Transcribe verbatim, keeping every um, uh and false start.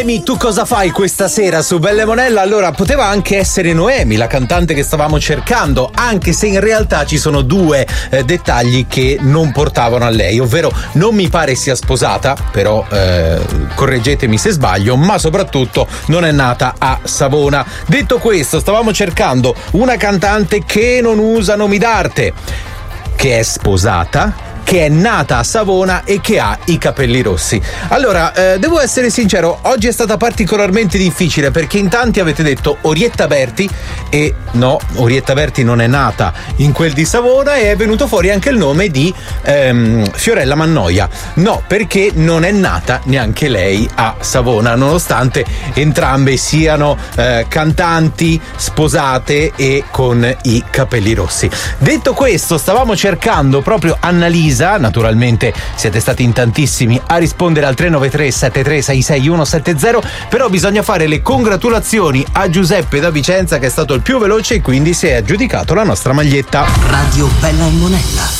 Noemi, tu cosa fai questa sera su Belle Monella? Allora, poteva anche essere Noemi, la cantante che stavamo cercando, anche se in realtà ci sono due eh, dettagli che non portavano a lei, ovvero non mi pare sia sposata, però eh, correggetemi se sbaglio, ma soprattutto non è nata a Savona. Detto questo, stavamo cercando una cantante che non usa nomi d'arte, che è sposata, che è nata a Savona e che ha i capelli rossi. Allora, eh, devo essere sincero, oggi è stata particolarmente difficile perché in tanti avete detto Orietta Berti e no, Orietta Berti non è nata in quel di Savona e è venuto fuori anche il nome di ehm, Fiorella Mannoia. No, perché non è nata neanche lei a Savona, nonostante entrambe siano eh, cantanti, sposate e con i capelli rossi. Detto questo, stavamo cercando proprio Annalisa. Naturalmente siete stati in tantissimi a rispondere al tre nove tre sette tre sei sei uno sette zero, però bisogna fare le congratulazioni a Giuseppe da Vicenza, che è stato il più veloce e quindi si è aggiudicato la nostra maglietta. Radio Bella e Monella.